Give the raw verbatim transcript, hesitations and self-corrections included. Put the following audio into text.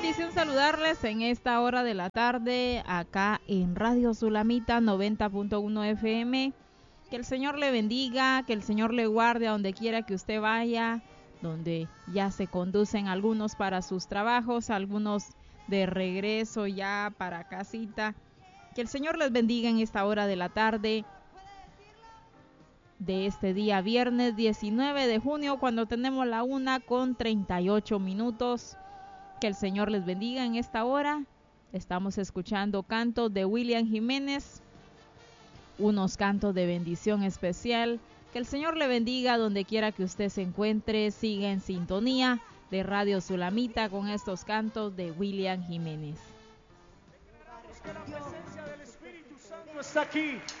bendición saludarles en esta hora de la tarde acá en Radio Sulamita noventa punto uno F M. Que el Señor le bendiga, que el Señor le guarde a donde quiera que usted vaya, donde ya se conducen algunos para sus trabajos, algunos de regreso ya para casita. Que el Señor les bendiga en esta hora de la tarde de este día viernes diecinueve de junio, cuando tenemos la una con treinta y ocho minutos. Que el Señor les bendiga en esta hora. Estamos escuchando cantos de William Jiménez, unos cantos de bendición especial. Que el Señor le bendiga donde quiera que usted se encuentre. Siga en sintonía de Radio Sulamita con estos cantos de William Jiménez. Que la presencia del Espíritu Santo está aquí.